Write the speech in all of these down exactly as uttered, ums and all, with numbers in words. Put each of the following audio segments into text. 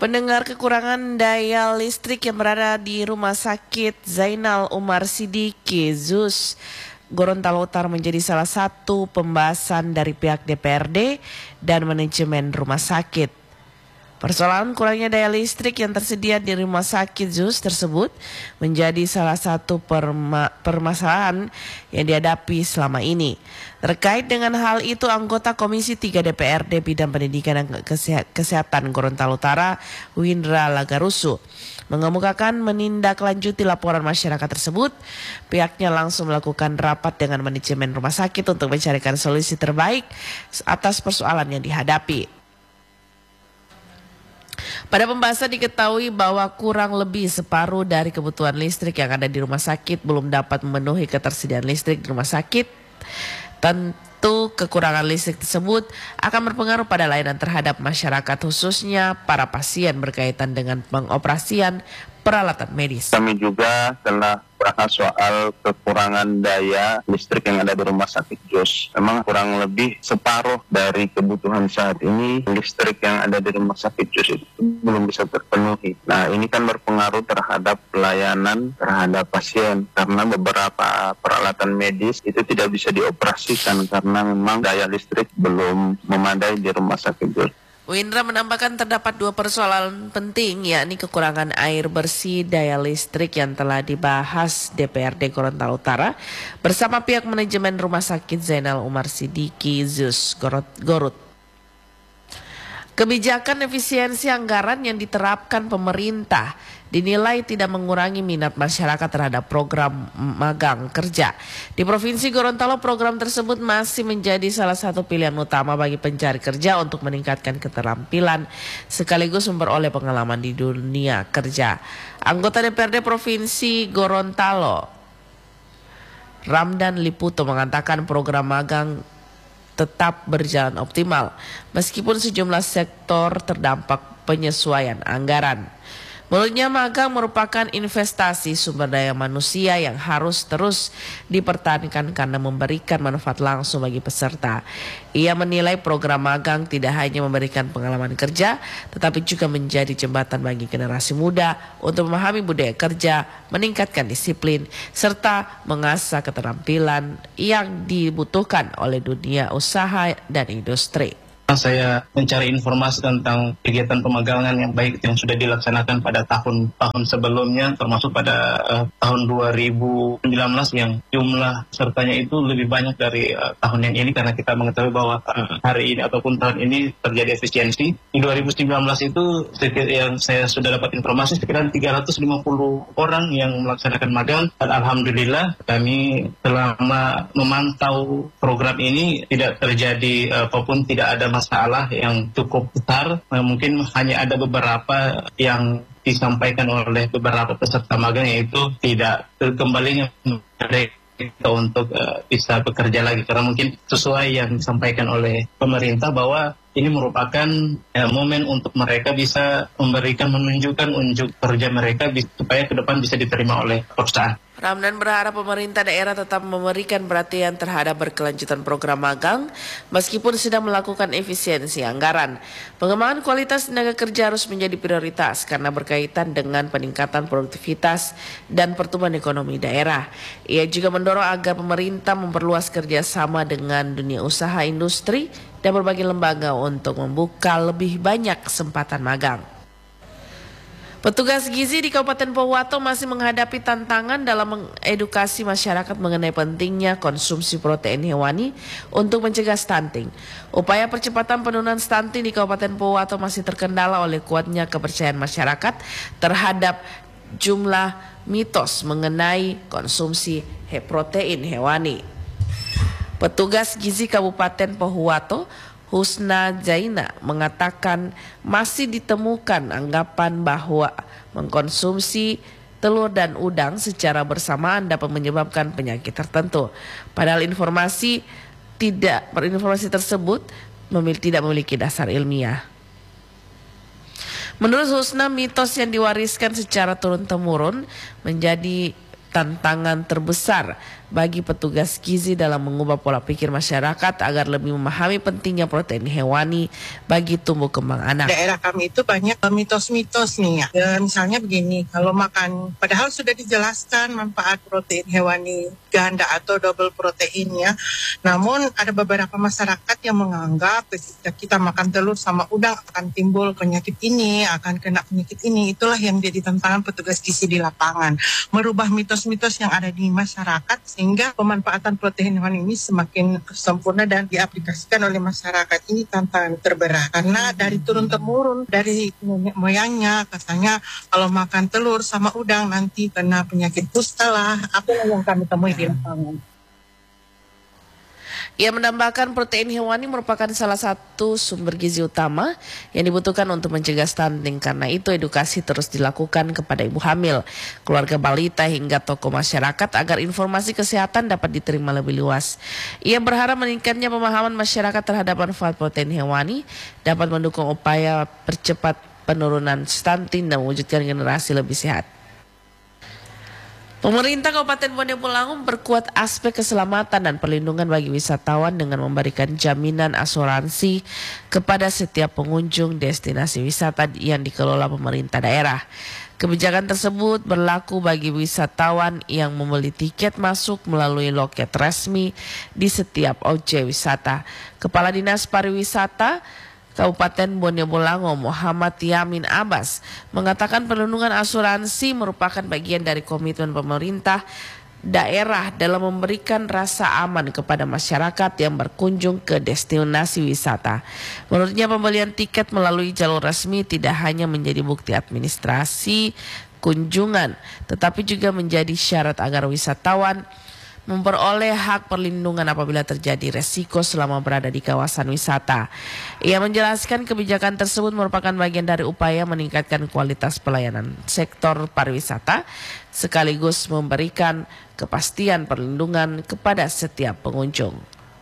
Pendengar, kekurangan daya listrik yang berada di Rumah Sakit Zainal Umar Sidiki Z U S Gorontalo Utara menjadi salah satu pembahasan dari pihak D P R D dan manajemen rumah sakit. Persoalan kurangnya daya listrik yang tersedia di rumah sakit Z U S tersebut menjadi salah satu perma- permasalahan yang dihadapi selama ini. Terkait dengan hal itu, anggota Komisi tiga D P R D Bidang Pendidikan dan Kesehatan Gorontalo Utara, Windra Lagarusu, mengemukakan menindaklanjuti laporan masyarakat tersebut. Pihaknya langsung melakukan rapat dengan manajemen rumah sakit untuk mencarikan solusi terbaik atas persoalan yang dihadapi. Pada pembahasan diketahui bahwa kurang lebih separuh dari kebutuhan listrik yang ada di rumah sakit belum dapat memenuhi ketersediaan listrik di rumah sakit. Tentu kekurangan listrik tersebut akan berpengaruh pada layanan terhadap masyarakat, khususnya para pasien berkaitan dengan pengoperasian peralatan medis. Kami juga telah bahas soal kekurangan daya listrik yang ada di rumah sakit Z U S. Memang kurang lebih separuh dari kebutuhan saat ini listrik yang ada di rumah sakit Z U S itu belum bisa terpenuhi. Nah, ini kan berpengaruh terhadap pelayanan terhadap pasien karena beberapa peralatan medis itu tidak bisa dioperasikan karena memang daya listrik belum memadai di rumah sakit Z U S. Windra menambahkan terdapat dua persoalan penting, yakni kekurangan air bersih, daya listrik yang telah dibahas D P R D Gorontalo Utara bersama pihak manajemen Rumah Sakit Zainal Umar Sidiki Z U S Garut. Kebijakan efisiensi anggaran yang diterapkan pemerintah dinilai tidak mengurangi minat masyarakat terhadap program magang kerja. Di Provinsi Gorontalo, program tersebut masih menjadi salah satu pilihan utama bagi pencari kerja untuk meningkatkan keterampilan sekaligus memperoleh pengalaman di dunia kerja. Anggota D P R D Provinsi Gorontalo, Ramdan Liputo, mengatakan program magang tetap berjalan optimal meskipun sejumlah sektor terdampak penyesuaian anggaran. Menurutnya, magang merupakan investasi sumber daya manusia yang harus terus dipertahankan karena memberikan manfaat langsung bagi peserta. Ia menilai program magang tidak hanya memberikan pengalaman kerja, tetapi juga menjadi jembatan bagi generasi muda untuk memahami budaya kerja, meningkatkan disiplin, serta mengasah keterampilan yang dibutuhkan oleh dunia usaha dan industri. Saya mencari informasi tentang kegiatan pemagangan yang baik yang sudah dilaksanakan pada tahun-tahun sebelumnya, termasuk pada uh, tahun dua ribu sembilan belas yang jumlah pesertanya itu lebih banyak dari uh, tahun yang ini, karena kita mengetahui bahwa uh, hari ini ataupun tahun ini terjadi efisiensi. Di dua ribu sembilan belas itu yang saya sudah dapat informasi sekitar tiga ratus lima puluh orang yang melaksanakan magang, dan alhamdulillah kami selama memantau program ini tidak terjadi uh, ataupun tidak ada masalah yang cukup besar. Mungkin hanya ada beberapa yang disampaikan oleh beberapa peserta magang, yaitu tidak kembalinya mereka untuk uh, bisa bekerja lagi, karena mungkin sesuai yang disampaikan oleh pemerintah bahwa ini merupakan uh, momen untuk mereka bisa memberikan, menunjukkan unjuk kerja mereka supaya ke depan bisa diterima oleh perusahaan. Ramdan berharap pemerintah daerah tetap memberikan perhatian terhadap berkelanjutan program magang meskipun sedang melakukan efisiensi anggaran. Pengembangan kualitas tenaga kerja harus menjadi prioritas karena berkaitan dengan peningkatan produktivitas dan pertumbuhan ekonomi daerah. Ia juga mendorong agar pemerintah memperluas kerjasama dengan dunia usaha, industri, dan berbagai lembaga untuk membuka lebih banyak kesempatan magang. Petugas gizi di Kabupaten Pohuwato masih menghadapi tantangan dalam mengedukasi masyarakat mengenai pentingnya konsumsi protein hewani untuk mencegah stunting. Upaya percepatan penurunan stunting di Kabupaten Pohuwato masih terkendala oleh kuatnya kepercayaan masyarakat terhadap jumlah mitos mengenai konsumsi protein hewani. Petugas gizi Kabupaten Pohuwato, Husna Zaina, mengatakan masih ditemukan anggapan bahwa mengkonsumsi telur dan udang secara bersamaan dapat menyebabkan penyakit tertentu. Padahal informasi tidak informasi tersebut memil, tidak memiliki dasar ilmiah. Menurut Husna, mitos yang diwariskan secara turun-temurun menjadi tantangan terbesar bagi petugas gizi dalam mengubah pola pikir masyarakat agar lebih memahami pentingnya protein hewani bagi tumbuh kembang anak. Daerah kami itu banyak mitos-mitos nih ya. Ya, misalnya begini, kalau makan, padahal sudah dijelaskan manfaat protein hewani ganda atau double protein ya. Namun ada beberapa masyarakat yang menganggap ketika kita makan telur sama udang akan timbul penyakit ini, akan kena penyakit ini. Itulah yang jadi tantangan petugas gizi di lapangan. Merubah mitos-mitos yang ada di masyarakat sehingga pemanfaatan protein hewani ini semakin sempurna dan diaplikasikan oleh masyarakat. Ini tantangan terberat karena dari turun-temurun dari nenek moyangnya katanya kalau makan telur sama udang nanti kena penyakit kusta lah. Apa yang kami temui di lapangan. Ia menambahkan protein hewani merupakan salah satu sumber gizi utama yang dibutuhkan untuk mencegah stunting. Karena itu edukasi terus dilakukan kepada ibu hamil, keluarga balita hingga tokoh masyarakat agar informasi kesehatan dapat diterima lebih luas. Ia berharap meningkatnya pemahaman masyarakat terhadap manfaat protein hewani dapat mendukung upaya percepat penurunan stunting dan mewujudkan generasi lebih sehat. Pemerintah Kabupaten Bone Bolango memperkuat aspek keselamatan dan perlindungan bagi wisatawan dengan memberikan jaminan asuransi kepada setiap pengunjung destinasi wisata yang dikelola pemerintah daerah. Kebijakan tersebut berlaku bagi wisatawan yang membeli tiket masuk melalui loket resmi di setiap objek wisata. Kepala Dinas Pariwisata Kabupaten Bone Bolango Muhammad Yamin Abbas mengatakan perlindungan asuransi merupakan bagian dari komitmen pemerintah daerah dalam memberikan rasa aman kepada masyarakat yang berkunjung ke destinasi wisata. Menurutnya pembelian tiket melalui jalur resmi tidak hanya menjadi bukti administrasi kunjungan, tetapi juga menjadi syarat agar wisatawan memperoleh hak perlindungan apabila terjadi resiko selama berada di kawasan wisata. Ia menjelaskan kebijakan tersebut merupakan bagian dari upaya meningkatkan kualitas pelayanan sektor pariwisata sekaligus memberikan kepastian perlindungan kepada setiap pengunjung.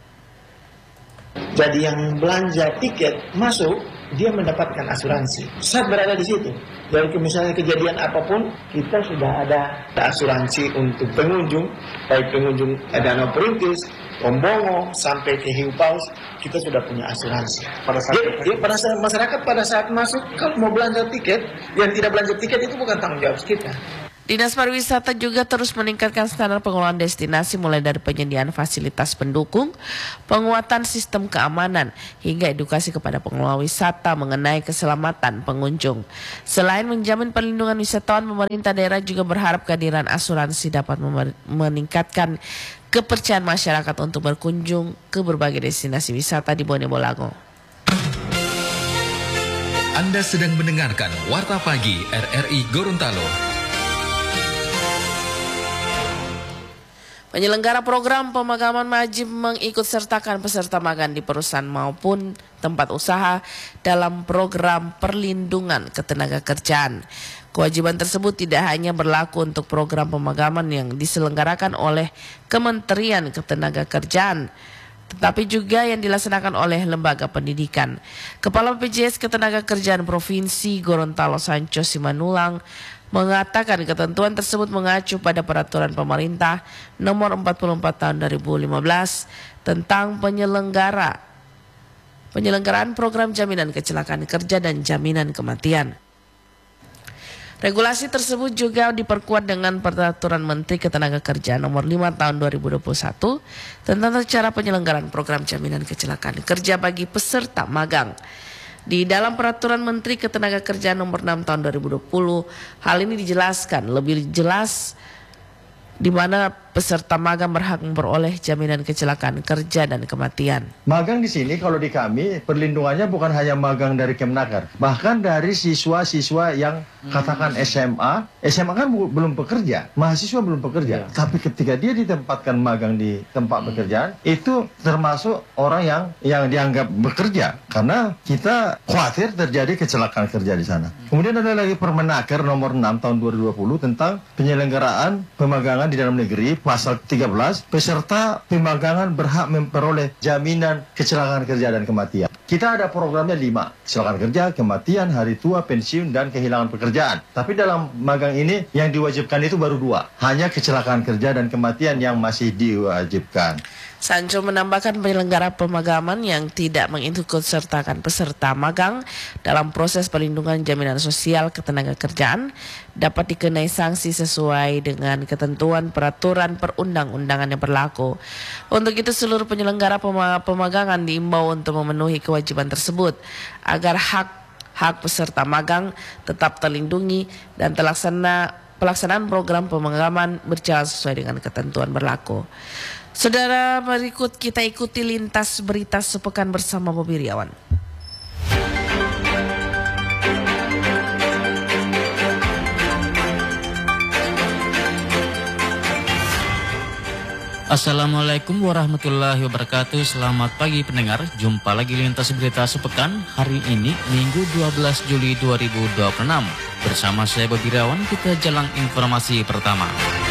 Jadi yang belanja tiket masuk, dia mendapatkan asuransi saat berada di situ. Jadi misalnya kejadian apapun, kita sudah ada asuransi untuk pengunjung, baik pengunjung Danau Perintis, Rombongo, sampai ke Hiu Paus, kita sudah punya asuransi. Pada saat, jadi, jadi pada saat masyarakat pada saat masuk, kalau mau belanja tiket, yang tidak belanja tiket itu bukan tanggung jawab kita. Dinas Pariwisata juga terus meningkatkan standar pengelolaan destinasi mulai dari penyediaan fasilitas pendukung, penguatan sistem keamanan, hingga edukasi kepada pengelola wisata mengenai keselamatan pengunjung. Selain menjamin perlindungan wisatawan, pemerintah daerah juga berharap kehadiran asuransi dapat meningkatkan kepercayaan masyarakat untuk berkunjung ke berbagai destinasi wisata di Bone Bolango. Anda sedang mendengarkan Warta Pagi R R I Gorontalo. Penyelenggara program pemagaman wajib mengikutsertakan peserta magang di perusahaan maupun tempat usaha dalam program perlindungan ketenagakerjaan. Kewajiban tersebut tidak hanya berlaku untuk program pemagaman yang diselenggarakan oleh Kementerian Ketenagakerjaan, tetapi juga yang dilaksanakan oleh lembaga pendidikan. Kepala B P J S Ketenagakerjaan Provinsi Gorontalo Sancho Simanulang mengatakan ketentuan tersebut mengacu pada peraturan pemerintah nomor empat puluh empat tahun dua ribu lima belas tentang penyelenggara penyelenggaraan program jaminan kecelakaan kerja dan jaminan kematian. Regulasi tersebut juga diperkuat dengan peraturan Menteri Ketenagakerjaan nomor lima tahun dua ribu dua puluh satu tentang cara penyelenggaraan program jaminan kecelakaan kerja bagi peserta magang. Di dalam peraturan Menteri Ketenagakerjaan nomor enam tahun dua ribu dua puluh, hal ini dijelaskan lebih jelas di mana peserta magang berhak memperoleh jaminan kecelakaan kerja dan kematian. Magang di sini kalau di kami perlindungannya bukan hanya magang dari Kemnaker, bahkan dari siswa-siswa yang katakan S M A, S M A kan belum bekerja, mahasiswa belum bekerja, ya. Tapi ketika dia ditempatkan magang di tempat hmm. pekerjaan, itu termasuk orang yang yang dianggap bekerja, karena kita khawatir terjadi kecelakaan kerja di sana. Kemudian ada lagi Permenaker nomor enam tahun dua ribu dua puluh tentang penyelenggaraan pemagangan di dalam negeri, pasal tiga belas, peserta pemagangan berhak memperoleh jaminan kecelakaan kerja dan kematian. Kita ada programnya lima, kecelakaan kerja, kematian, hari tua, pensiun, dan kehilangan pekerjaan. Tapi dalam magang ini yang diwajibkan itu baru dua, hanya kecelakaan kerja dan kematian yang masih diwajibkan. Sancho menambahkan penyelenggara pemagangan yang tidak mengikutsertakan peserta magang dalam proses perlindungan jaminan sosial ketenagakerjaan dapat dikenai sanksi sesuai dengan ketentuan peraturan perundang-undangan yang berlaku. Untuk itu seluruh penyelenggara pemagangan diimbau untuk memenuhi kewajiban tersebut agar hak hak peserta magang tetap terlindungi dan terlaksana pelaksanaan program pemagangan berjalan sesuai dengan ketentuan berlaku. Saudara, berikut kita ikuti lintas berita sepekan bersama Bobi Riawan. Assalamualaikum warahmatullahi wabarakatuh. Selamat pagi pendengar. Jumpa lagi lintas berita sepekan hari ini Minggu dua belas Juli dua ribu dua puluh enam. Bersama saya Bobi Riawan, kita jalan informasi pertama.